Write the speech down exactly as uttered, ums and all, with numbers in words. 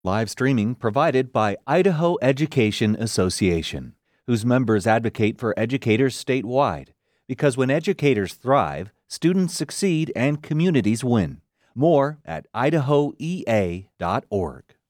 Live streaming provided by Idaho Education Association, whose members advocate for educators statewide. Because when educators thrive, students succeed and communities win. More at idaho e a dot org.